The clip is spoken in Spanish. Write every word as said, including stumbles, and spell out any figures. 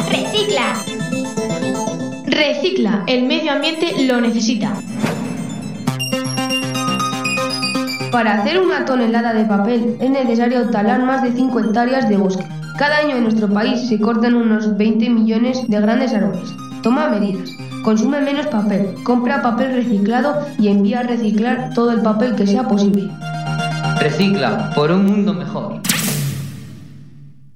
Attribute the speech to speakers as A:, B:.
A: Recicla.
B: Recicla, el medio ambiente lo necesita.
C: Para hacer una tonelada de papel es necesario talar más de cinco hectáreas de bosque. Cada año en nuestro país se cortan unos veinte millones de grandes árboles. Toma medidas. Consume menos papel, compra papel reciclado y envía a reciclar todo el papel que sea posible.
D: Recicla por un mundo mejor.